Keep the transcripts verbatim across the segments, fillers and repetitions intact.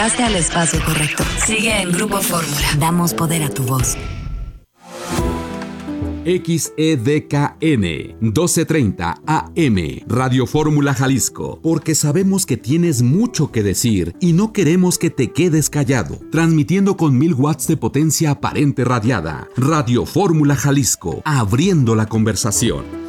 Llegaste al espacio correcto. Sigue en Grupo Fórmula. Damos poder a tu voz. X E D K N doce treinta A M Radio Fórmula Jalisco, porque sabemos que tienes mucho que decir y no queremos que te quedes callado. Transmitiendo con mil watts de potencia aparente radiada. Radio Fórmula Jalisco, abriendo la conversación.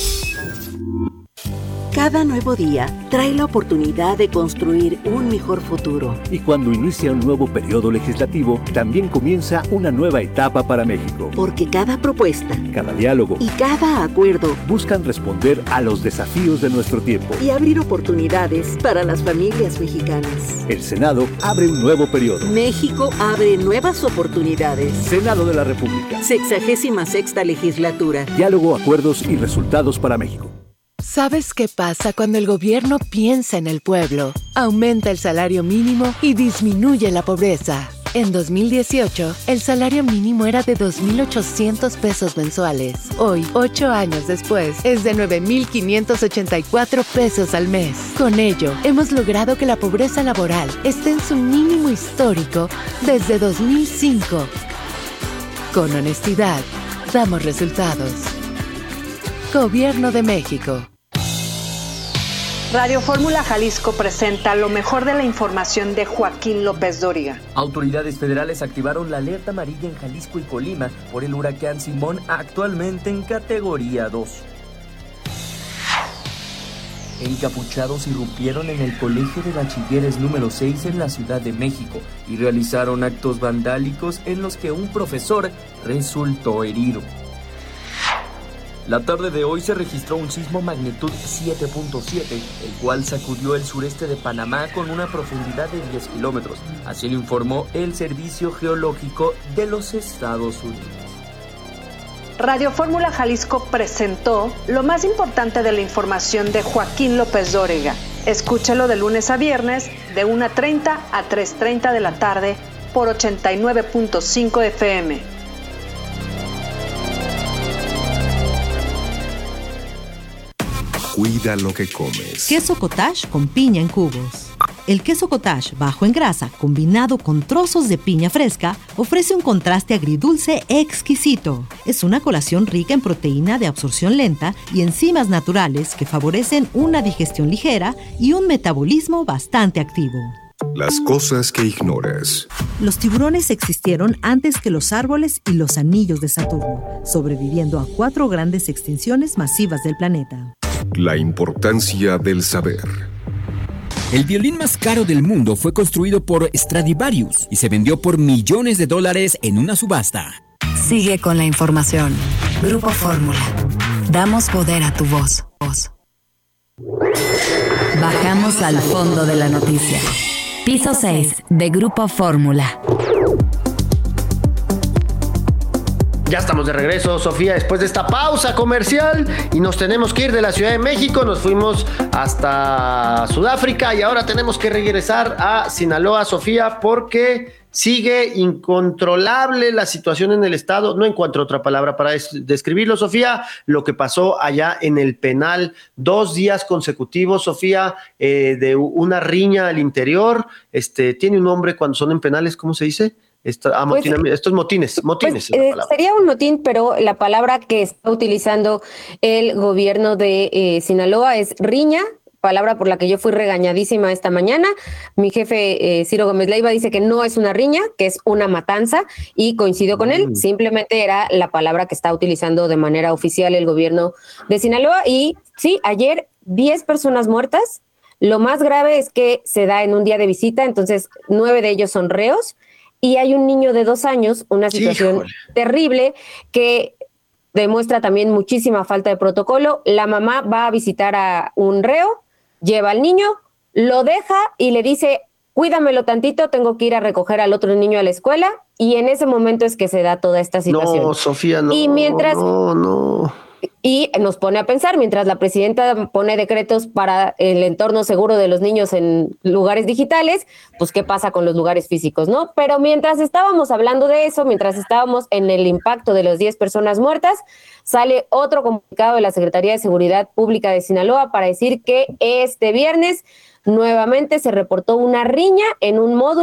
Cada nuevo día trae la oportunidad de construir un mejor futuro. Y cuando inicia un nuevo periodo legislativo, también comienza una nueva etapa para México. Porque cada propuesta, cada diálogo y cada acuerdo buscan responder a los desafíos de nuestro tiempo y abrir oportunidades para las familias mexicanas. El Senado abre un nuevo periodo. México abre nuevas oportunidades. Senado de la República. Sexagésima sexta legislatura. Diálogo, acuerdos y resultados para México. ¿Sabes qué pasa cuando el gobierno piensa en el pueblo? Aumenta el salario mínimo y disminuye la pobreza. En dos mil dieciocho, el salario mínimo era de dos mil ochocientos pesos mensuales. Hoy, ocho años después, es de nueve mil quinientos ochenta y cuatro pesos al mes. Con ello, hemos logrado que la pobreza laboral esté en su mínimo histórico desde dos mil cinco. Con honestidad, damos resultados. Gobierno de México. Radio Fórmula Jalisco presenta lo mejor de la información de Joaquín López Dóriga. Autoridades federales activaron la alerta amarilla en Jalisco y Colima por el huracán Simón, actualmente en categoría dos. Encapuchados irrumpieron en el Colegio de Bachilleres número seis en la Ciudad de México y realizaron actos vandálicos en los que un profesor resultó herido. La tarde de hoy se registró un sismo magnitud siete punto siete, el cual sacudió el sureste de Panamá con una profundidad de diez kilómetros. Así lo informó el Servicio Geológico de los Estados Unidos. Radio Fórmula Jalisco presentó lo más importante de la información de Joaquín López Dóriga. Escúchalo de lunes a viernes de una treinta a tres treinta de la tarde por ochenta y nueve punto cinco F M. Cuida lo que comes. Queso cottage con piña en cubos. El queso cottage bajo en grasa, combinado con trozos de piña fresca, ofrece un contraste agridulce exquisito. Es una colación rica en proteína de absorción lenta y enzimas naturales que favorecen una digestión ligera y un metabolismo bastante activo. Las cosas que ignoras. Los tiburones existieron antes que los árboles y los anillos de Saturno, sobreviviendo a cuatro grandes extinciones masivas del planeta. La importancia del saber. El violín más caro del mundo fue construido por Stradivarius y se vendió por millones de dólares en una subasta. Sigue con la información. Grupo Fórmula. Damos poder a tu voz. voz. Bajamos al fondo de la noticia. Piso seis de Grupo Fórmula. Ya estamos de regreso, Sofía, después de esta pausa comercial y nos tenemos que ir de la Ciudad de México. Nos fuimos hasta Sudáfrica y ahora tenemos que regresar a Sinaloa, Sofía, porque sigue incontrolable la situación en el estado. No encuentro otra palabra para des- describirlo, Sofía. Lo que pasó allá en el penal, dos días consecutivos, Sofía, eh, de una riña al interior. Este, tiene un nombre cuando son en penales, ¿cómo se dice? Esto, ah, Pues, motina, estos motines, motines. Pues, eh, sería un motín, pero la palabra que está utilizando el gobierno de eh, Sinaloa es riña, palabra por la que yo fui regañadísima esta mañana. Mi jefe eh, Ciro Gómez Leiva dice que no es una riña, que es una matanza, y coincido con él. Simplemente era la palabra que está utilizando de manera oficial el gobierno de Sinaloa. Y sí, ayer diez personas muertas. Lo más grave es que se da en un día de visita, entonces nueve de ellos son reos. Y hay un niño de dos años, una situación Híjole. terrible que demuestra también muchísima falta de protocolo. La mamá va a visitar a un reo, lleva al niño, lo deja y le dice, cuídamelo tantito, tengo que ir a recoger al otro niño a la escuela. Y en ese momento es que se da toda esta situación. No, Sofía, no, y mientras, no, no. Y nos pone a pensar, mientras la presidenta pone decretos para el entorno seguro de los niños en lugares digitales, pues qué pasa con los lugares físicos, ¿no? Pero mientras estábamos hablando de eso, mientras estábamos en el impacto de las diez personas muertas, sale otro comunicado de la Secretaría de Seguridad Pública de Sinaloa para decir que este viernes nuevamente se reportó una riña en un módulo